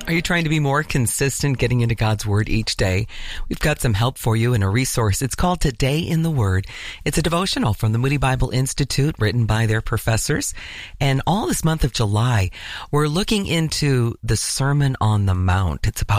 Are you trying to be more consistent getting into God's Word each day? We've got some help for you in a resource. It's called Today in the Word. It's a devotional from the Moody Bible Institute written by their professors. And all this month of July, we're looking into the Sermon on the Mount. It's about